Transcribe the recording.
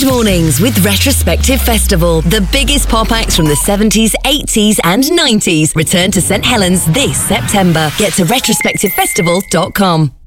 Mornings with Retrospective Festival. The biggest pop acts from the 70s, 80s and 90s return to St Helens this September. Get to retrospectivefestival.com.